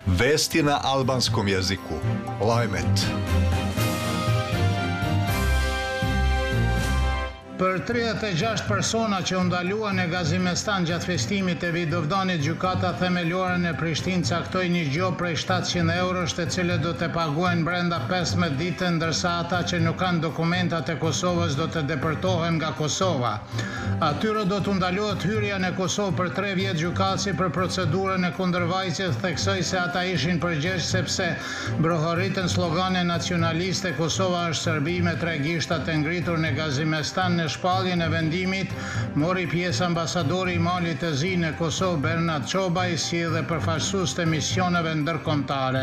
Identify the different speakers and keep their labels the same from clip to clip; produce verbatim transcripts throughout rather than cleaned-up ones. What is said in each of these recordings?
Speaker 1: Vesti na albanskom jeziku. Lajmet.
Speaker 2: Për tridhjetë e gjashtë persona që u ndaluan në Gazimestan gjatë festimit të Vidovdanit, gjykata themelore në Prishtinë caktoi një gjop prej shtatëqind eurosh, të cilët do të paguhen brenda pesëmbëdhjetë ditë, ndërsa ata që nuk kanë dokumentat e Kosovës do të depërtohen nga Kosova. Atyre do të ndalohet hyrja në Kosovë për tre vjet. Gjykatësi për procedurën e kundërvajtjes theksoi se ata ishin përgjegjës sepse brohoritën slogane nacionaliste "Kosova është Serbi" me tre gishta të ngritur në Gazimestan. Në shpalljen e vendimit mori pjesë ambasadori i Malit të Zi në Kosovë Bernard Çobaj, si edhe përfaqësues të misioneve ndërkombëtare.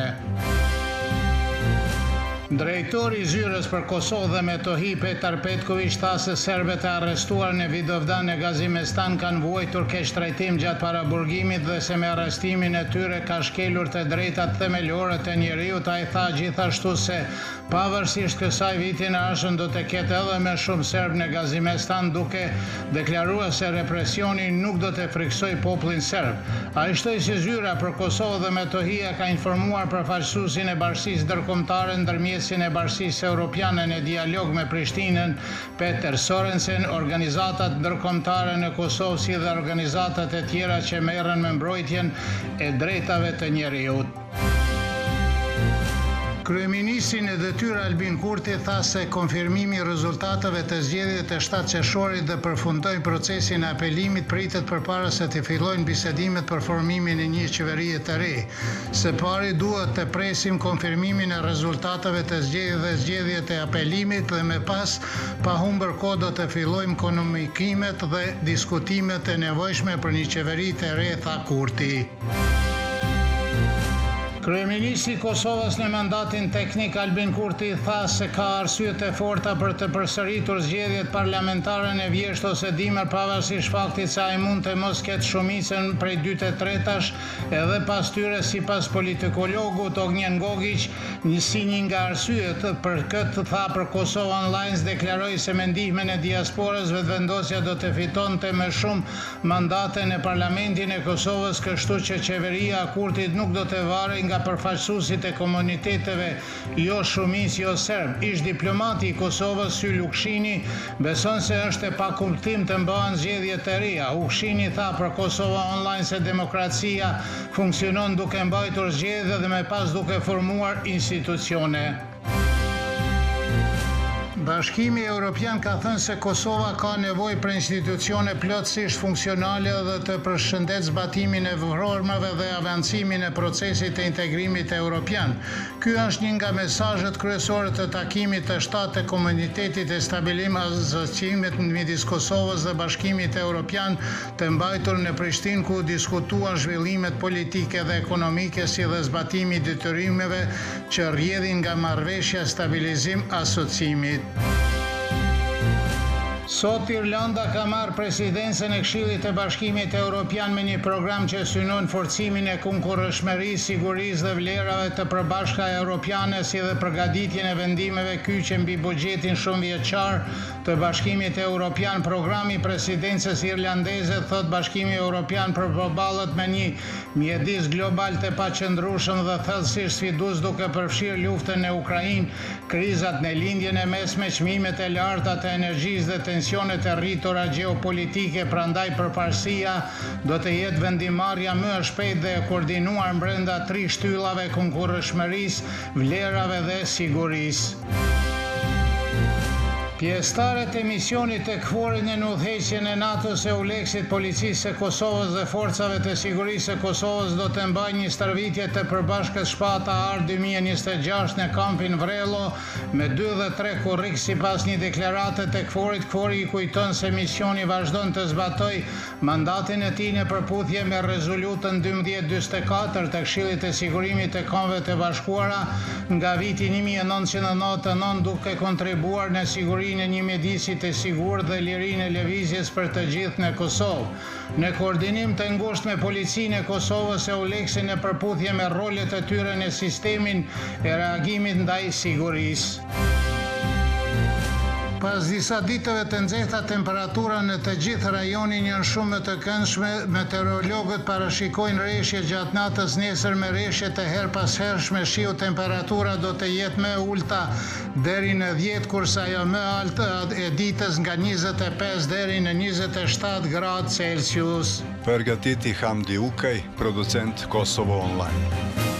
Speaker 2: Drejtori i Zyrës për Kosovë dhe Metohi Petar Petković tha se serbët e arrestuar në Vidovdan e Gazimestan kanë vuajtur keq trajtim gjatë paraburgimit dhe se me arrestimin e tyre ka shkelur të drejtat themelore të njeriut. Ai tha gjithashtu se pavarësisht kësaj vitin e ardhshëm do të ketë edhe më shumë serb në Gazimestan, duke deklaruar se represioni nuk do të friksojë popullin serb. Ai shtoi se Zyra për Kosovë dhe Metohia ka informuar përfaqësuesin e Bashkisë Ndërkombëtare ndërmjet e Bashkisë Evropiane në dialog me Prishtinën, Peter Sorensen, organizatat ndërkombëtare në Kosovë si dhe organizatat e tjera që merren me mbrojtjen e drejtave të njeriut. Kryeministri në detyrë Albin Kurti tha se konfirmimi i rezultateve të zgjedhjeve të shtatë qershorit dhe përfundoi procesin e apelimit pritet përpara se të fillojnë bisedimet për formimin e një qeverie të re. Së pari duhet të presim konfirmimin e rezultateve të zgjedhjeve dhe zgjedhjet e apelimit dhe më pas pa humbur kohë do të fillojmë komunikimet dhe diskutimet e nevojshme për një qeveri të re, tha Kurti. Kryeministri i Kosovës në mandatin teknik Albin Kurti tha se ka arsye të forta për të përsëritur zgjedhjet parlamentare në vjesht ose dimër, pavarësisht faktit se ai mund të mos ketë shumicën prej dy të tretash edhe pas tyre, sipas politikologut Ognjen Gogić. Një si një nga arsyet për këtë, tha për Kosova Online, deklaroi se me ndihmën e diasporës vetëvendosja do të fitonte më shumë mandate në parlamentin e Kosovës, kështu që qeveria e Kurtit nuk do të varej nga përfaqësuesit e komuniteteve jo shumicë jo serb. Ish diplomati i Kosovës Sy Lukshini beson se është e pakuptim të mbahen zgjedhje të reja. Lukshini tha për Kosova Online se demokracia funksionon duke mbajtur zgjedhje dhe më pas duke formuar institucione. Bashkimi Evropian ka thënë se Kosova ka nevojë për institucione plotësisht funksionale dhe të përshëndet zbatimin e normave dhe avancimin e procesit të integrimit evropian. Ky është një nga mesazhet kryesore të takimit të shtatë të Komunitetit të Stabilim Asociimit midis Kosovës dhe Bashkimit Evropian të mbajtur në Prishtinë, ku diskutuan zhvillimet politike dhe ekonomike si dhe zbatimi i detyrimeve që rrjedhin nga marrëveshja stabilizim asociimit. Sot Irlanda ka marrë presidencën e Këshillit të Bashkimit Evropian me një program që synon forcimin e konkurrëshmërisë, sigurisë dhe vlerave të përbashkëta evropiane, si dhe përgatitjen e vendimeve kyçe mbi buxhetin shumëvjeçar të Bashkimit Evropian. Programi i presidencës irlandeze, thot Bashkimi Evropian, përballet me një mjedis global të paqëndrueshëm dhe thellësisht sfidues, duke përfshirë luftën në Ukrainë, krizat në lindjen e mesme, çmimet e larta të energjisë dhe tensionet e rritura gjeopolitike. Prandaj përparësia do të jetë vendimarrja më e shpejtë dhe e koordinuar brenda tri shtyllave: konkurrëshmërisë, vlerave dhe sigurisë. Pjesëtarët e misionit të KFOR-it në udhëheqjen e NATO-s, EULEX-it, Policisë së Kosovës dhe Forcave të Sigurisë së Kosovës do të mbajnë një stërvitje të përbashkët Shpata Ar dy mijë e njëzet e gjashtë në kampin Vrello me dy dhe tre kurrik. Sipas një deklarate të KFOR-it, KFOR-i i kujton se misioni vazhdon të zbatojë mandatin e tij në përputhje me rezolutën dymbëdhjetë dymbëdhjetë e katër të Këshillit të Sigurimit të Kombeve të Bashkuara nga viti një mijë e nëntëqind e nëntëdhjetë e nëntë, duke kontribuar në sigurinë e një mjedisi të sigurt dhe lirinë e lëvizjes për të gjithë në Kosovë. Në koordinim të ngushtë me policinë e Kosovës, EULEX-i në përputhje me rolet e tyre në sistemin e reagimit ndaj sigurisë. Pas disa ditëve të nxehta, temperatura në të gjithë rajonin janë shumë të këndshme. Meteorologët parashikojnë rreshje gjatë natës nesër me rreshje të her pas hershme. Shiu temperatura do të jetë më ulta deri në dhjetë, kurse ajo më alta e ditës nga njëzet e pesë deri në njëzet e shtatë gradë Celsius.
Speaker 1: Përgatiti Hamdi Ukaj, producent Kosovo Online.